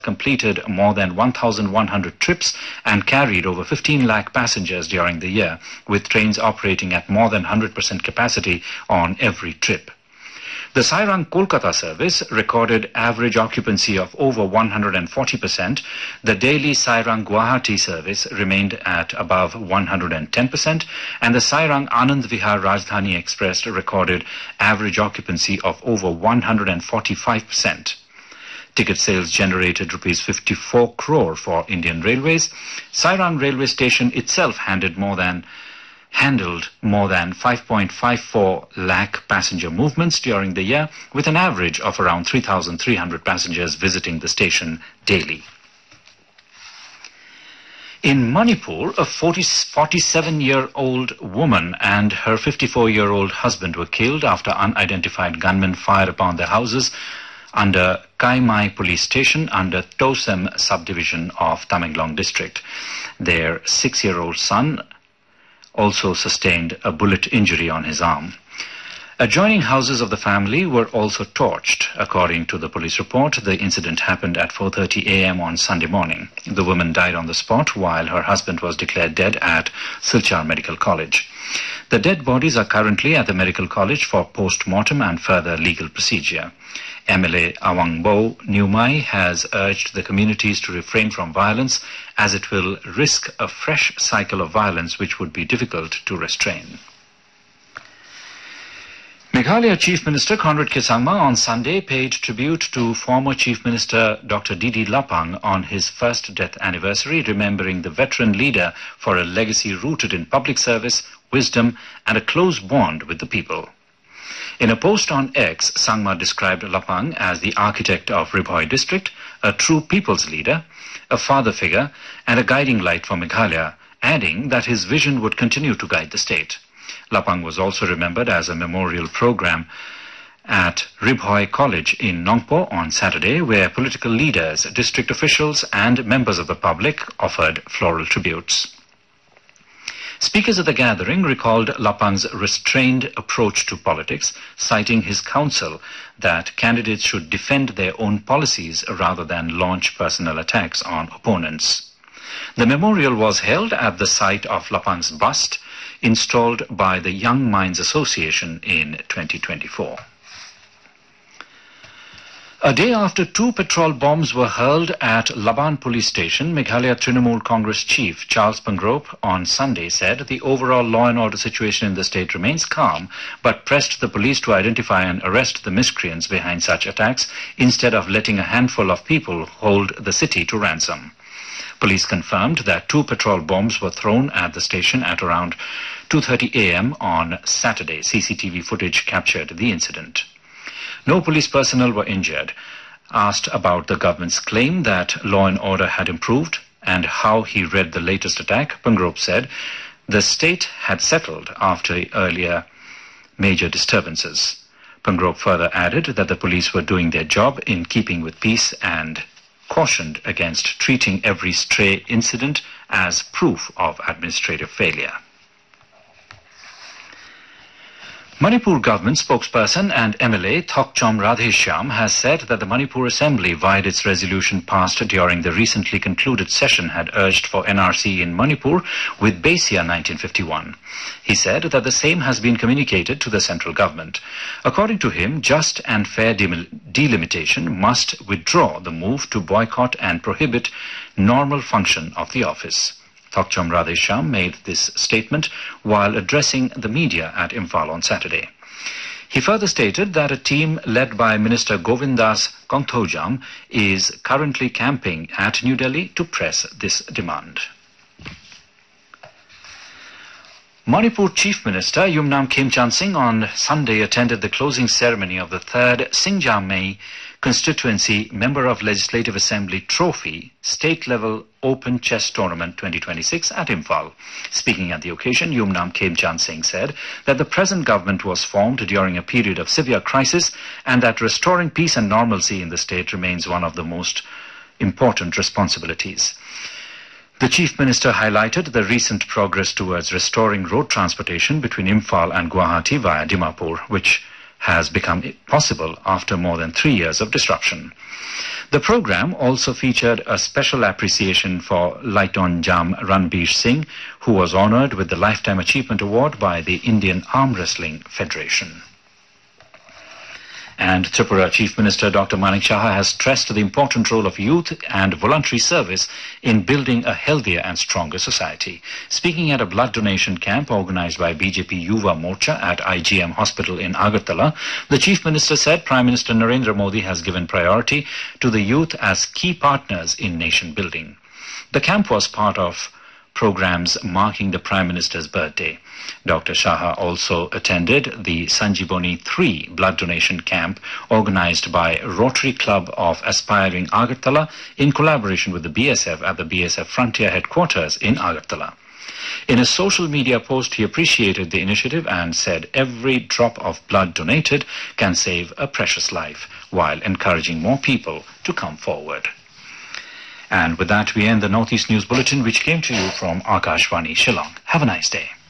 completed more than 1,100 trips and carried over 15 lakh passengers during the year, with trains operating at more than 100% capacity on every trip. The Sairang-Kolkata service recorded average occupancy of over 140%. The daily Sairang-Guwahati service remained at above 110%, and the Sairang-Anand Vihar Rajdhani Express recorded average occupancy of over 145%. Ticket sales generated rupees 54 crore for Indian Railways. Sairang railway station itself handled more than 5.54 lakh passenger movements during the year, with an average of around 3,300 passengers visiting the station daily. In Manipur, a 47-year-old woman and her 54-year-old husband were killed after unidentified gunmen fired upon their houses under Kaimai police station under Tosem subdivision of Tamenglong district. Their 6-year-old son also sustained a bullet injury on his arm. Adjoining houses of the family were also torched. According to the police report, the incident happened at 4:30 a.m. on Sunday morning. The woman died on the spot while her husband was declared dead at Silchar Medical College. The dead bodies are currently at the medical college for post-mortem and further legal procedure. MLA Awangbo Nyumai has urged the communities to refrain from violence, as it will risk a fresh cycle of violence which would be difficult to restrain. Meghalaya Chief Minister Conrad K. Sangma on Sunday paid tribute to former Chief Minister Dr. D.D. Lapang on his first death anniversary, remembering the veteran leader for a legacy rooted in public service, wisdom, and a close bond with the people. In a post on X, Sangma described Lapang as the architect of Ribhoi district, a true people's leader, a father figure, and a guiding light for Meghalaya, adding that his vision would continue to guide the state. Lapang was also remembered as a memorial program at Ribhoi College in Nongpo on Saturday, where political leaders, district officials, and members of the public offered floral tributes. Speakers of the gathering recalled Lapang's restrained approach to politics, citing his counsel that candidates should defend their own policies rather than launch personal attacks on opponents. The memorial was held at the site of Lapang's bust, installed by the Young Minds Association in 2024. A day after 2 petrol bombs were hurled at Laban police station, Meghalaya Trinamool Congress chief Charles Pangrop on Sunday said the overall law and order situation in the state remains calm, but pressed the police to identify and arrest the miscreants behind such attacks instead of letting a handful of people hold the city to ransom. Police confirmed that 2 petrol bombs were thrown at the station at around 2:30 a.m. on Saturday. CCTV footage captured the incident. No police personnel were injured. Asked about the government's claim that law and order had improved and how he read the latest attack, Pangrop said the state had settled after earlier major disturbances. Pangrop further added that the police were doing their job in keeping with peace and cautioned against treating every stray incident as proof of administrative failure. Manipur government spokesperson and MLA Thokchom Radheshyam has said that the Manipur Assembly, via its resolution passed during the recently concluded session, had urged for NRC in Manipur with base year 1951. He said that the same has been communicated to the central government. According to him, just and fair delimitation must withdraw the move to boycott and prohibit normal function of the office. Thokchom Radheshyam made this statement while addressing the media at Imphal on Saturday. He further stated that a team led by Minister Govindas Kongthojam is currently camping at New Delhi to press this demand. Manipur Chief Minister Yumnam Khemchand Singh on Sunday attended the closing ceremony of the 3rd Singjamei Constituency Member of Legislative Assembly Trophy State-Level Open Chess Tournament 2026 at Imphal. Speaking at the occasion, Yumnam Khemchand Singh said that the present government was formed during a period of severe crisis and that restoring peace and normalcy in the state remains one of the most important responsibilities. The Chief Minister highlighted the recent progress towards restoring road transportation between Imphal and Guwahati via Dimapur, which has become possible after more than 3 years of disruption. The program also featured a special appreciation for Laiton Jam Ranbir Singh, who was honored with the Lifetime Achievement Award by the Indian Arm Wrestling Federation. And Tripura Chief Minister Dr. Manik Saha has stressed the important role of youth and voluntary service in building a healthier and stronger society. Speaking at a blood donation camp organized by BJP Yuva Morcha at IGM Hospital in Agartala, the Chief Minister said Prime Minister Narendra Modi has given priority to the youth as key partners in nation building. The camp was part of programs marking the Prime Minister's birthday. Dr. Saha also attended the Sanjivani 3 blood donation camp organized by Rotary Club of Aspiring Agartala in collaboration with the BSF at the BSF Frontier headquarters in Agartala. In a social media post, he appreciated the initiative and said every drop of blood donated can save a precious life, while encouraging more people to come forward. And with that, we end the Northeast News Bulletin, which came to you from Akashvani, Shillong. Have a nice day.